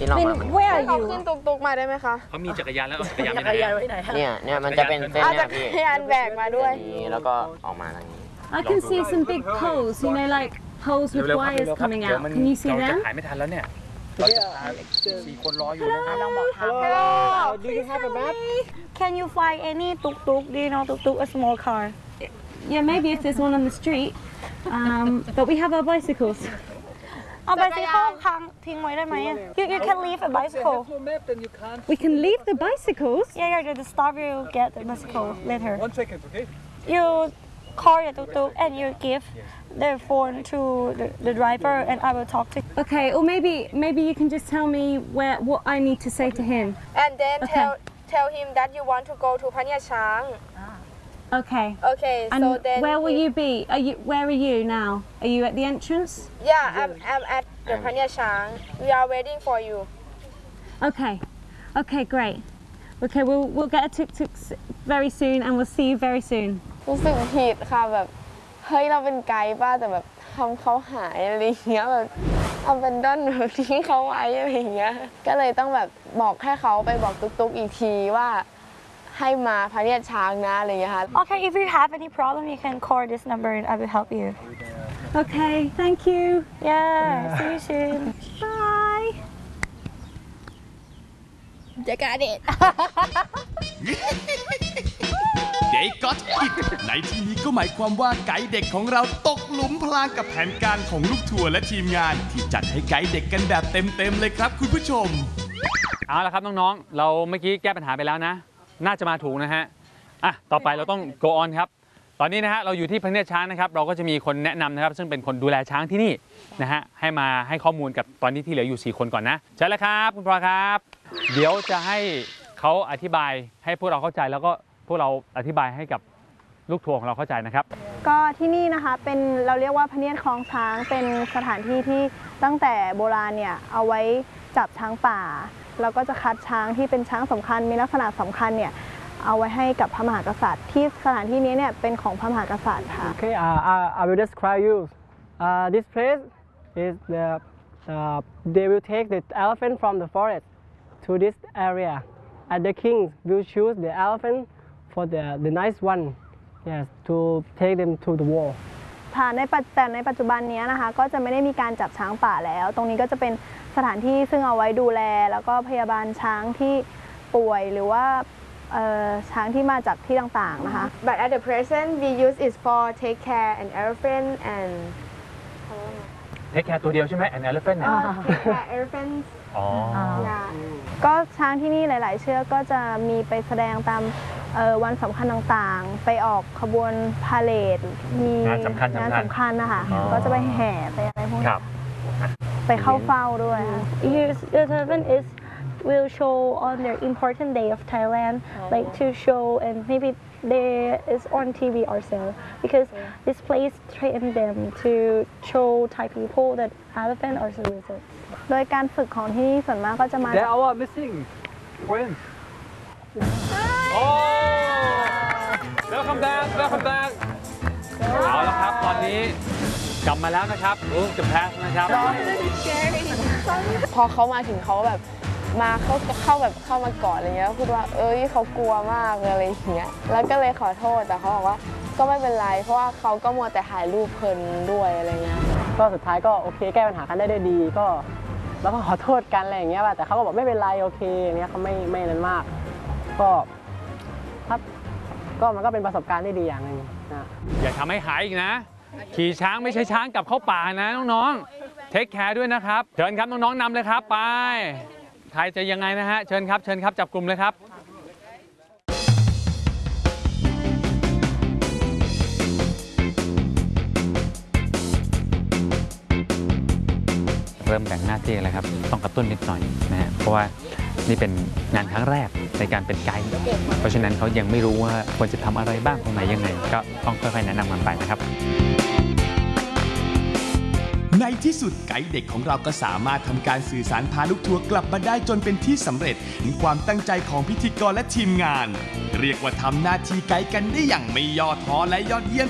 ที่เรามา Where are เขา you ขึ้นตุกๆมาได้ไหมคะเขามีจักรยานแล้วเอาจักรยานจักรยานไว้ไหนเนี่ยมันจะเป็นเส้นอาจเนี่จะยพี่พยานแบกมาด้วยนี้แล้วก็ออกมาทางนี้ I can see some big poles you know like poles with เร็วๆครับ wires เร็วๆครับ coming เดี๋ยว out มัน can you see เราจะ them ถ่ายไม่ทันแล้วเนี่ยเราจะพา4 คนรออยู่นะครับลองบอกทาง Do you have a map Can you find any tuk-tuk? Do you know tuk-tuk, a small car? Yeah, maybe if there's one on the street. But we have our bicycles. เอา bicycle ค้างทิ้งไว้ได้ไหม You can leave a bicycle. We can leave the bicycles? Yeah, the stop you get the bicycle later. 1 second, okay? You call your tuk-tuk and you give the phone to the driver and I will talk to you. Okay, or maybe you can just tell me what I need to say to him. and then tell him that you want to go to พะเนียดช้าง Okay. Okay And so then where will you be? Where are you now? Are you at the entrance? Yeah I'm at the พะเนียดช้าง We are waiting for you Okay. Okay, great. Okay, we'll get a tuk-tuk very soon and we'll see you very soon. รู้สึกผิดค่ะแบบเฮ้ยเราเป็นไกด์ป่ะแต่แบบทำเขาหายอะไรอย่างเงี้ยแบบเอาเป็นด้นแบบทิ้งเขาไว้อะไรอย่างเงี้ยก็เลยต้องแบบบอกให้เขาไปบอกตุ๊กๆอีกทีว่าให้มาพะเนียดช้างนะอะไรอย่างเงี้ยค่ะ Okay, if you have any problem, you can call this number and I will help you. Okay, thank you. Yeah, see you soon. Bye. You got it เด็กก็อิดในที่นี้ก็หมายความว่าไกด์เด็กของเราตกหลุมพรางกับแผนการของลูกทัวร์และทีมงาน ที่จัดให้ไกด์เด็กกันแบบเต็มๆเลยครับคุณผู้ชมเอาละครับน้องๆเราเมื่อกี้แก้ปัญหาไปแล้วนะน่าจะมาถูกนะฮะต่อไปเราต้อง go on ครับตอนนี้นะฮะเราอยู่ที่พะเนียดช้างนะครับเราก็จะมีคนแนะนำนะครับซึ่งเป็นคนดูแลช้างที่นี่นะฮะให้มาให้ข้อมูลกับตอนนี้ที่เหลืออยู่4 คนก่อนนะใช่แล้วครับคุณพลอยครับเดี๋ยวจะให้เขาอธิบายให้พวกเราเข้าใจแล้วก็พวกเราอธิบายให้กับลูกทัวร์ของเราเข้าใจนะครับก็ที่นี่นะคะเป็นเราเรียกว่าพะเนียดคลองช้างเป็นสถานที่ที่ตั้งแต่โบราณเนี่ยเอาไว้จับช้างป่าแล้วก็จะคัดช้างที่เป็นช้างสำคัญมีลักษณะสำคัญเนี่ยเอาไว้ให้กับพระมหากษัตริย์ที่สถานที่นี้เนี่ยเป็นของพระมหากษัตริย์ค่ะ Okay, I will describe you. This place is they will take the elephant from the forest to this area, and the king will choose the elephant for the nice one, yes, to take them to the wall. แต่ในปัจจุบันนี้นะคะก็จะไม่ได้มีการจับช้างป่าแล้ว ตรงนี้ก็จะเป็นสถานที่ซึ่งเอาไว้ดูแลแล้วก็พยาบาลช้างที่ป่วยหรือว่าช้างที่มาจากที่ต่างๆนะคะ But at the present we use it for take care an elephant and take care ตัวเดียวใช่ไหม an elephant เนี่ย take care elephants อ๋อ yeah ก็ช้างที่นี่หลายๆเชือกก็จะมีไปแสดงตามวันสำคัญต่างๆไปออกขบวนพาเหรดมีงานสำคัญนะคะก็จะไปแห่ไปอะไรพวกนี้ไปเข้าเฝ้าด้วยค่ะ The elephant will show on their important day of Thailand, like to show and maybe there is on TV also because this place train them to show Thai people that elephant are so lizards. โดยการฝึกของที่นี่ส่วนมากก็จะมา They're our missing friends. Welcome back เอาละครับตอนนี้กลับมาแล้วนะครับจะแพสนะครับพอเขามาถึงเขาแบบมาเข้ามากอดอะไรเงี้ยพูดว่าเขากลัวมากอะไรอย่างเงี้ยแล้วก็เลยขอโทษแต่เขาบอกว่าก็ไม่เป็นไรเพราะว่าเขาก็มัวแต่ถ่ายรูปเพลินด้วยอะไรเงี้ยก็สุดท้ายก็โอเคแก้ปัญหากันได้ด้วยดีก็แล้วก็ขอโทษกันอะไรอย่างเงี้ยแต่เขาก็บอกไม่เป็นไรโอเคอย่างเงี้ยเขาไม่นั้นมากก็ครับก็มันก็เป็นประสบการณ์ที่ดีอย่างหนึ่งนะอย่าทำให้หายอีกนะขี่ช้างไม่ใช่ช้างกลับเข้าป่านะน้องๆเทคแคร์ด้วยนะครับเชิญครับน้องๆนำเลยครับไปใครจะยังไงนะฮะเชิญครับจับกลุ่มเลยครับเริ่มแบ่งหน้าที่เลยครับต้องกระตุ้นนิดหน่อยนะฮะเพราะว่านี่เป็นงานครั้งแรกในการเป็นไกด์เพราะฉะนั้นเขายังไม่รู้ว่าควรจะทำอะไรบ้างตรงไหนยังไงก็ต้องค่อยๆแนะนำกันไปนะครับในที่สุดไกด์เด็กของเราก็สามารถทำการสื่อสารพาลูกทัวร์กลับมาได้จนเป็นที่สำเร็จถึงความตั้งใจของพิธีกรและทีมงานเรียกว่าทำหน้าที่ไกด์กันได้อย่างไม่ย่อท้อและยอดเยี่ยม